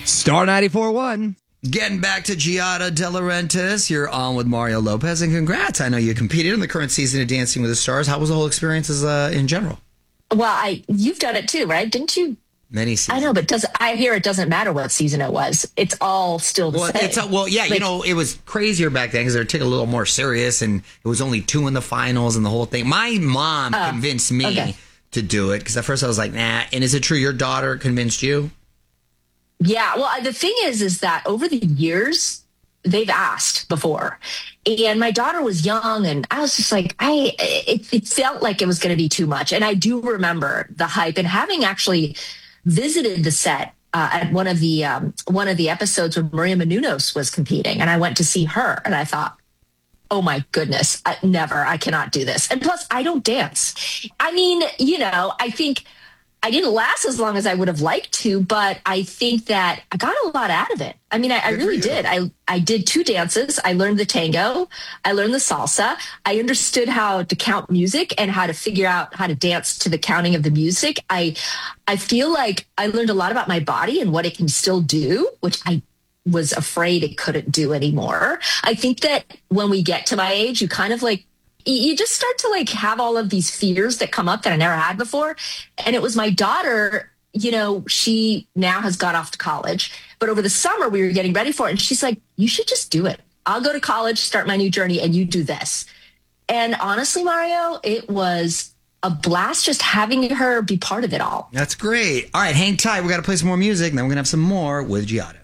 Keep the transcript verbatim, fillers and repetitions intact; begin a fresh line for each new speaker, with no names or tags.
Star ninety-four one.
Getting back to Giada De Laurentiis, you're on with Mario Lopez, and congrats. I know you competed in the current season of Dancing with the Stars. How was the whole experience as, uh, in general?
Well, I you've done it too, right? Didn't you?
Many seasons.
I know, but does I hear it doesn't matter what season it was. It's all still the
well,
same.
It's a, well, yeah, like, you know, it was crazier back then because they were taking it a little more serious, and it was only two in the finals and the whole thing. My mom uh, convinced me okay. to do it because at first I was like, nah. And is it true your daughter convinced you?
Yeah, well, the thing is, is that over the years, they've asked before. And my daughter was young, and I was just like, I, it, it felt like it was going to be too much. And I do remember the hype, and having actually visited the set uh, at one of the um, one of the episodes when Maria Menounos was competing, and I went to see her, and I thought, oh my goodness, I, never, I cannot do this. And plus, I don't dance. I mean, you know, I think I didn't last as long as I would have liked to, but I think that I got a lot out of it. I mean, I, I really did. I, I did two dances. I learned the tango. I learned the salsa. I understood how to count music and how to figure out how to dance to the counting of the music. I, I feel like I learned a lot about my body and what it can still do, which I was afraid it couldn't do anymore. I think that when we get to my age, you kind of like, you just start to like have all of these fears that come up that I never had before. And it was my daughter, you know, she now has got off to college, but over the summer we were getting ready for it. And she's like, you should just do it. I'll go to college, start my new journey, and you do this. And honestly, Mario, it was a blast just having her be part of it all.
That's great. All right, hang tight. We got to play some more music, and then we're going to have some more with Giada.